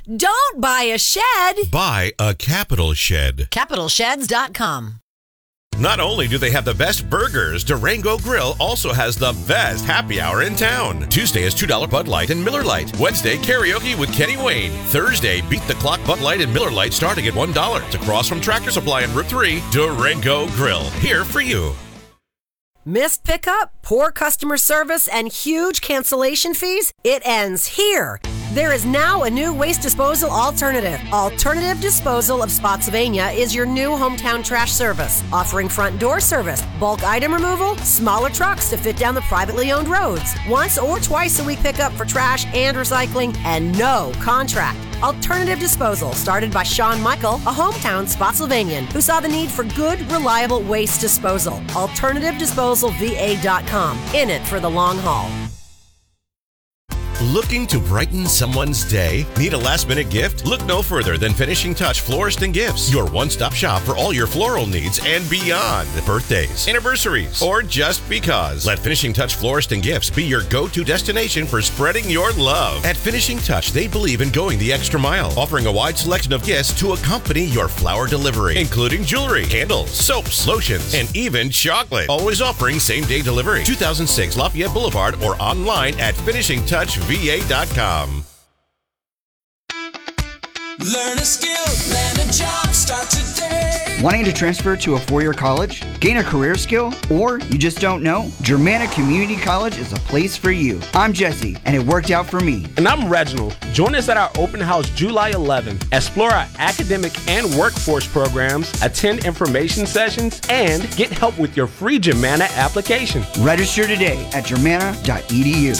Don't buy a shed. Buy a Capital Shed. CapitalSheds.com. Not only do they have the best burgers, Durango Grill also has the best happy hour in town. Tuesday is $2 Bud Light and Miller Lite. Wednesday, karaoke with Kenny Wayne. Thursday, Beat the Clock Bud Light and Miller Lite starting at $1. It's across from Tractor Supply on Route 3. Durango Grill, here for you. Missed pickup, poor customer service, and huge cancellation fees? It ends here. There is now a new waste disposal alternative. Alternative Disposal of Spotsylvania is your new hometown trash service, offering front door service, bulk item removal, smaller trucks to fit down the privately owned roads, once or twice a week pickup for trash and recycling, and no contract. Alternative Disposal, started by Sean Michael, a hometown Spotsylvanian who saw the need for good, reliable waste disposal. AlternativeDisposalVA.com. In it for the long haul. Looking to brighten someone's day? Need a last-minute gift? Look no further than Finishing Touch Florist and Gifts, your one-stop shop for all your floral needs and beyond. Birthdays, anniversaries, or just because. Let Finishing Touch Florist and Gifts be your go-to destination for spreading your love. At Finishing Touch, they believe in going the extra mile, offering a wide selection of gifts to accompany your flower delivery, including jewelry, candles, soaps, lotions, and even chocolate. Always offering same-day delivery. 2006 Lafayette Boulevard or online at finishingtouchva.com. Learn a skill, land a job, start today. Wanting to transfer to a four-year college, gain a career skill, or you just don't know? Germanna Community College is a place for you. I'm Jesse, and it worked out for me. And I'm Reginald. Join us at our open house July 11th. Explore our academic and workforce programs, attend information sessions, and get help with your free Germanna application. Register today at germanna.edu.